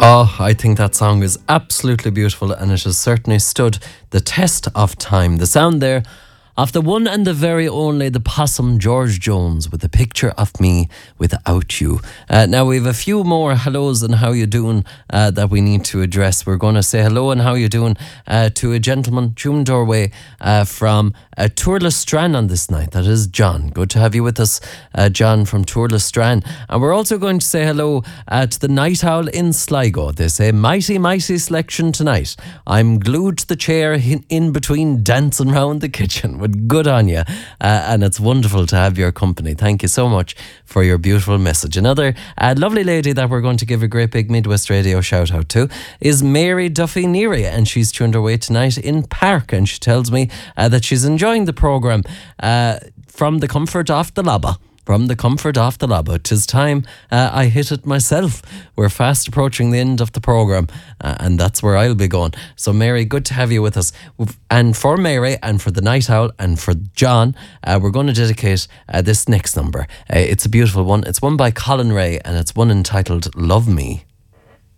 Oh, I think that song is absolutely beautiful and it has certainly stood the test of time. The sound there of the one and the very only the possum George Jones with a picture of me without you. Now we have a few more hellos and how you doing that we need to address. We're going to say hello and how you doing to a gentleman, June Doorway from Tourlestran on this night. That is John. Good to have you with us, John from Tourlestran. And we're also going to say hello to the Night Owl in Sligo. They say, mighty, mighty selection tonight. I'm glued to the chair in between dancing round the kitchen. But good on you. And it's wonderful to have your company. Thank you so much for your beautiful message. Another lovely lady that we're going to give a great big Midwest Radio shout out to is Mary Duffy Neary, and she's tuned her way tonight in Park, and she tells me that she's enjoying the programme from the comfort of the lobba. From the comfort of the lobba. 'Tis time I hit it myself. We're fast approaching the end of the programme, and that's where I'll be going. So Mary, good to have you with us. And for Mary and for the Night Owl and for John, we're going to dedicate this next number. It's a beautiful one. It's one by Colin Ray, and it's one entitled Love Me.